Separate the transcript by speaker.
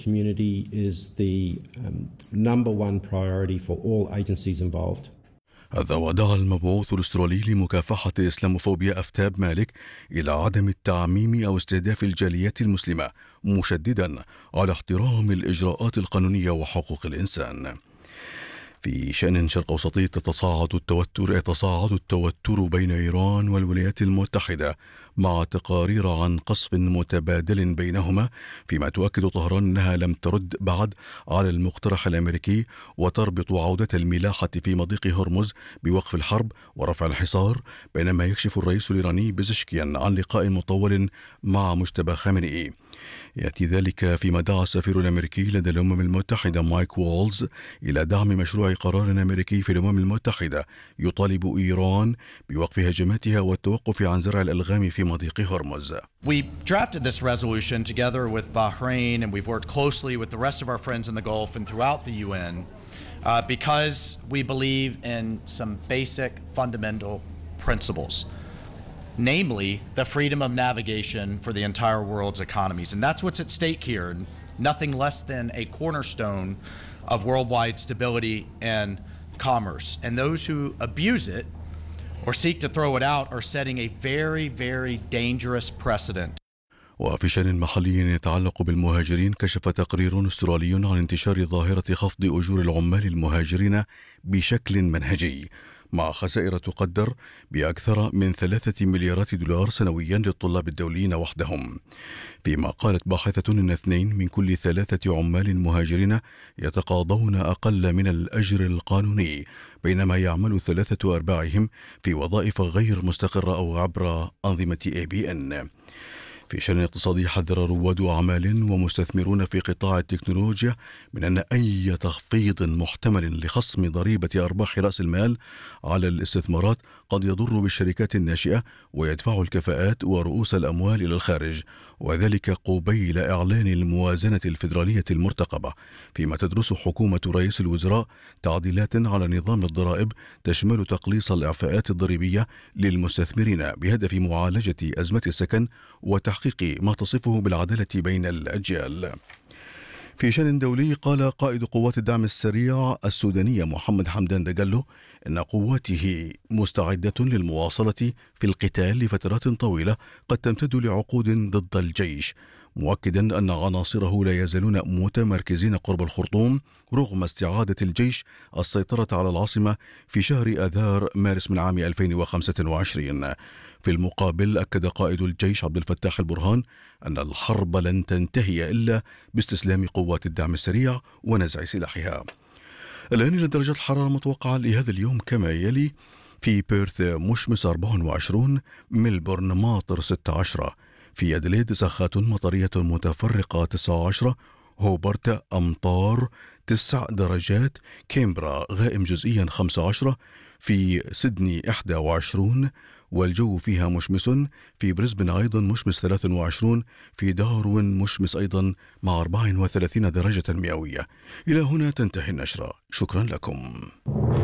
Speaker 1: community is the number one priority for all agencies involved.
Speaker 2: هذا ودعا المبعوث الأسترالي لمكافحة الإسلاموفوبيا أفتاب مالك إلى عدم التعميم أو استهداف الجاليات المسلمة، مشددا على احترام الإجراءات القانونية وحقوق الإنسان. في شأن شرق أوسطي يتصاعد التوتر بين إيران والولايات المتحدة مع تقارير عن قصف متبادل بينهما، فيما تؤكد طهران أنها لم ترد بعد على المقترح الأمريكي وتربط عودة الملاحة في مضيق هرمز بوقف الحرب ورفع الحصار، بينما يكشف الرئيس الإيراني بزشكيان عن لقاء مطول مع مجتبى خامنئي. يأتي ذلك فيما دعا السفير الأمريكي لدى الأمم المتحدة مايك وولز إلى دعم مشروع قرار أمريكي في الأمم المتحدة يطالب إيران بوقف هجماتها والتوقف عن زرع الألغام في مضيق هرمز.
Speaker 3: We drafted this resolution together with Bahrain, and we've worked closely with the rest of our friends in the Gulf and throughout the UN because we believe in some basic fundamental principles. Namely, the freedom of navigation for the entire world's economies. And that's what's at stake here. Nothing less than a cornerstone of worldwide stability and commerce. And those who abuse it or seek to throw it out are setting a very, very dangerous precedent.
Speaker 2: وفي شأن محلي يتعلق بالمهاجرين، كشف تقرير أسترالي عن انتشار ظاهرة خفض أجور العمال المهاجرين بشكل منهجي، مع خسائر تقدر بأكثر من 3 مليارات دولار سنويا للطلاب الدوليين وحدهم. فيما قالت باحثة أن 2 من كل 3 عمال مهاجرين يتقاضون أقل من الأجر القانوني، بينما يعمل 3/4 في وظائف غير مستقرة أو عبر أنظمة ABN. في شأن اقتصادي، حذر رواد أعمال ومستثمرون في قطاع التكنولوجيا من أن أي تخفيض محتمل لخصم ضريبة أرباح رأس المال على الاستثمارات قد يضر بالشركات الناشئة ويدفع الكفاءات ورؤوس الأموال إلى الخارج، وذلك قبيل إعلان الموازنة الفيدرالية المرتقبة، فيما تدرس حكومة رئيس الوزراء تعديلات على نظام الضرائب تشمل تقليص الإعفاءات الضريبية للمستثمرين بهدف معالجة أزمة السكن وتحقيق ما تصفه بالعدالة بين الأجيال. في شأن دولي، قال قائد قوات الدعم السريع السودانية محمد حمدان دقلو إن قواته مستعدة للمواصلة في القتال لفترات طويلة قد تمتد لعقود ضد الجيش، مؤكدا أن عناصره لا يزالون متمركزين قرب الخرطوم رغم استعادة الجيش السيطرة على العاصمة في شهر آذار مارس من عام 2025. في المقابل، أكد قائد الجيش عبد الفتاح البرهان أن الحرب لن تنتهي إلا باستسلام قوات الدعم السريع ونزع سلاحها. الآن إلى درجة الحرارة المتوقعة لهذا اليوم كما يلي: في بيرث مشمس 24، ملبورن ماطر 16، في أدليد سخات مطرية متفرقة 19، هوبرت أمطار 9 درجات، كامبرا غائم جزئيا 15، في سيدني 21 والجو فيها مشمس، في بريسبن أيضا مشمس 23، في داروين مشمس أيضا مع 34 درجة مئوية. إلى هنا تنتهي النشرة، شكرا لكم.